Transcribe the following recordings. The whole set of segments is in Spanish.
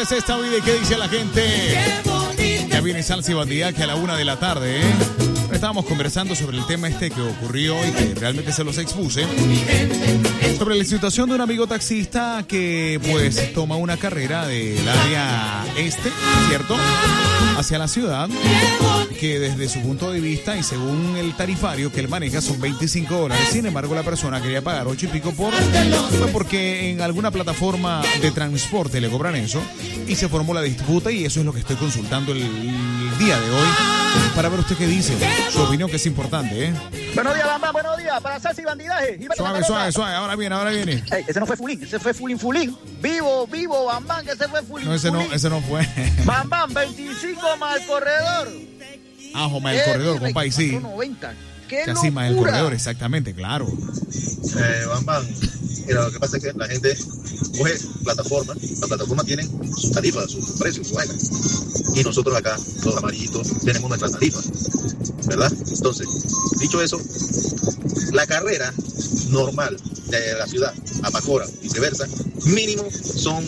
es esta vida y qué dice la gente. Ya viene Salsa y Bandida que a la 1 de la tarde, estábamos conversando sobre el tema que ocurrió y que realmente se los expuse. Sobre la situación de un amigo taxista que pues toma una carrera del área este, ¿cierto? Hacia la ciudad, que desde su punto de vista y según el tarifario que él maneja son $25. Sin embargo, la persona quería pagar 8 y pico porque en alguna plataforma de transporte le cobran eso y se formó la disputa y eso es lo que estoy consultando el día de hoy para ver usted qué dice, su opinión que es importante, Buenos días, Bambam, buenos días, para Salsa y Bandidaje. Suave, ahora viene. Hey, ese no fue Fulín, ese fue Fulín. Vivo, Bambam, que ese fue Fulín. No, ese no fue. Bambam, 25 más el corredor. Más el corredor, compa, y sí. 90. Casi más el corredor, exactamente, claro. Bambam, mira, lo que pasa es que la gente coge plataformas, las plataformas tienen sus tarifas, sus precios, su vaina. Y nosotros acá, los amarillitos, tenemos nuestras tarifas, ¿verdad? Entonces, dicho eso, la carrera normal de la ciudad a Pacora, viceversa, mínimo son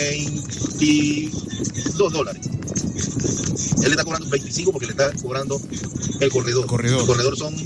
$22. Él le está cobrando 25 porque le está cobrando el corredor. El corredor son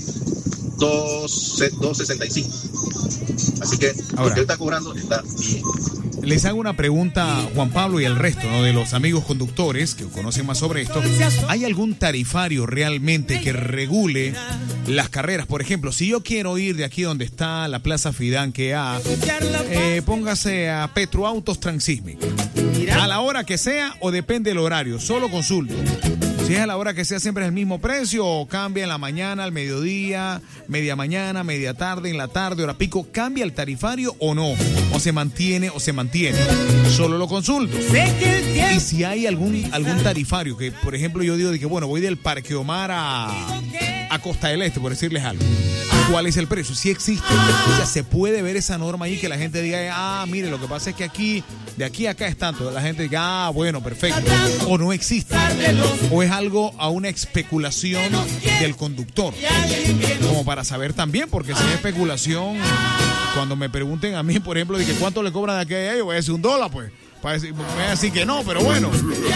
2.65. Así que lo que él está cobrando está bien. Les hago una pregunta, Juan Pablo y el resto, ¿no?, de los amigos conductores que conocen más sobre esto. ¿Hay algún tarifario realmente que regule las carreras? Por ejemplo, si yo quiero ir de aquí donde está la Plaza Fidanque póngase a Petroautos Transísmica. A la hora que sea o depende del horario, solo consulto. Si es a la hora que sea, siempre es el mismo precio o cambia en la mañana, al mediodía, media mañana, media tarde, en la tarde, hora pico. ¿Cambia el tarifario o no? ¿O se mantiene Solo lo consulto. Y si hay algún tarifario que, por ejemplo, yo digo de que, bueno, voy del Parque Omar a Costa del Este, por decirles algo. ¿Cuál es el precio? Si existe. O sea, se puede ver esa norma ahí que la gente diga, mire, lo que pasa es que aquí, de aquí a acá es tanto. La gente diga, bueno, perfecto. O no existe. O es algo a una especulación del conductor. Como para saber también, porque si es especulación, cuando me pregunten a mí, por ejemplo, de que cuánto le cobran de aquí a allá, yo voy a decir $1, pues. Para decir, me voy a decir que no, pero bueno.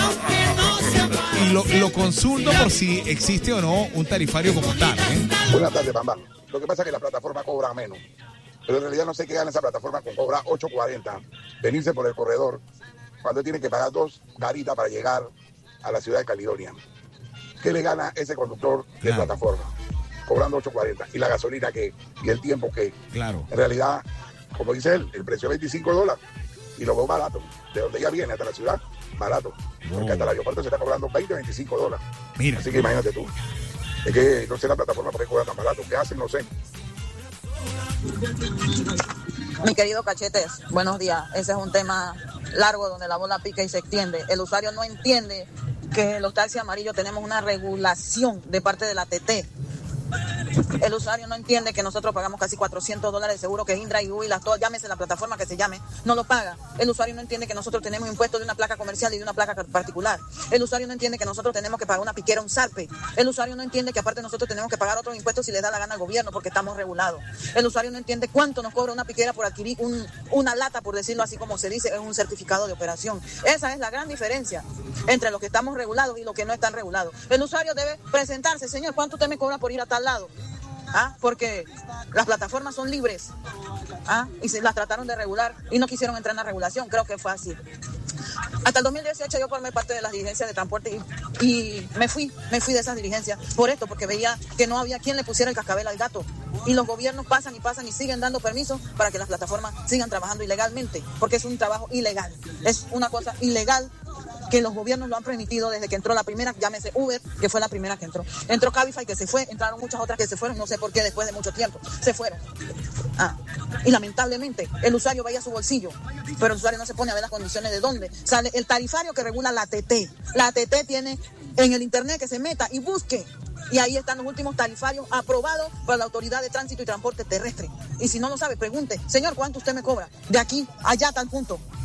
Y lo consulto por si existe o no un tarifario como tal, Buenas tardes, Bamba. Lo que pasa es que la plataforma cobra menos, pero en realidad no sé qué gana esa plataforma con cobrar $8.40, venirse por el corredor, cuando tiene que pagar 2 garitas para llegar a la ciudad de Caledonia. ¿Qué le gana ese conductor de plataforma? Cobrando $8.40. ¿Y la gasolina qué? ¿Y el tiempo qué? Claro. En realidad, como dice él, el precio es $25 y lo veo barato. De donde ella viene hasta la ciudad, barato. Porque hasta el aeropuerto se está cobrando $20-25. Mira. Así que imagínate tú. Es que no sé la plataforma por qué cobra tan barato. ¿Qué hacen? No sé. Mi querido Cachetes, buenos días. Ese es un tema largo donde la bola pica y se extiende. El usuario no entiende que los taxis amarillos tenemos una regulación de parte de la TT. El usuario no entiende que nosotros pagamos casi $400 de seguro, que Indra y UI, llámese la plataforma que se llame, no lo paga. El usuario no entiende que nosotros tenemos impuestos de una placa comercial y de una placa particular. El usuario no entiende que nosotros tenemos que pagar una piquera, un zarpe. El usuario no entiende que aparte nosotros tenemos que pagar otros impuestos si le da la gana al gobierno porque estamos regulados. El usuario no entiende cuánto nos cobra una piquera por adquirir una lata, por decirlo así como se dice, es un certificado de operación. Esa es la gran diferencia entre los que estamos regulados y los que no están regulados. El usuario debe presentarse, señor, ¿cuánto usted me cobra por ir a tal lado? Porque las plataformas son libres, y se las trataron de regular y no quisieron entrar en la regulación. Creo que fue así. Hasta el 2018 yo formé parte de las dirigencias de transporte y me fui de esas dirigencias por esto, porque veía que no había quien le pusiera el cascabel al gato. Y los gobiernos pasan y siguen dando permisos para que las plataformas sigan trabajando ilegalmente, porque es un trabajo ilegal, es una cosa ilegal que los gobiernos lo han permitido desde que entró la primera, llámese Uber, que fue la primera que entró. Entró Cabify, que se fue, entraron muchas otras que se fueron, no sé por qué, después de mucho tiempo, se fueron. Y lamentablemente, el usuario vaya a su bolsillo, pero el usuario no se pone a ver las condiciones de dónde sale el tarifario que regula la TT. La TT tiene en el internet que se meta y busque. Y ahí están los últimos tarifarios aprobados por la Autoridad de Tránsito y Transporte Terrestre. Y si no lo sabe, pregunte, señor, ¿cuánto usted me cobra? De aquí, allá, tal punto.